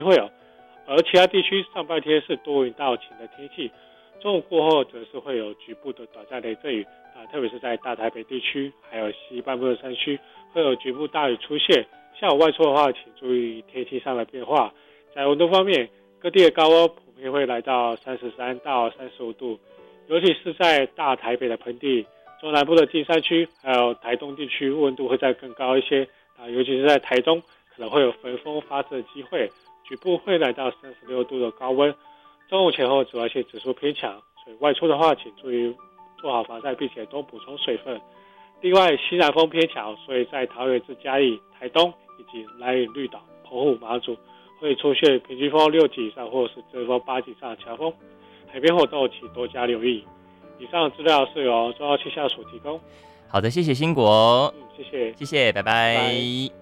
会有，而其他地区上半天是多云到晴的天气，中午过后则是会有局部的短暂雷阵雨特别是在大台北地区还有西半部的山区会有局部大雨出现。下午外出的话，请注意天气上的变化。在温度方面，各地的高温普遍会来到33到35度，尤其是在大台北的盆地、中南部的近山区，还有台东地区，温度会再更高一些尤其是在台中，可能会有焚风发生的机会，局部会来到36度的高温。中午前后紫外线指数偏强，所以外出的话，请注意做好防晒，并且多补充水分。另外，西南风偏强，所以在桃园至嘉义、台东以及兰屿、绿岛、澎湖、马祖会出现平均风6级以上或是阵风8级以上的强风，海边活动请多加留意。以上资料是由中央气象署提供。 好的，谢谢兴国， 谢谢， 谢谢，拜拜拜。 拜。